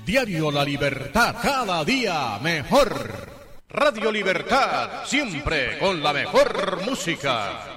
Diario La Libertad, cada día mejor. Radio Libertad, siempre con la mejor música.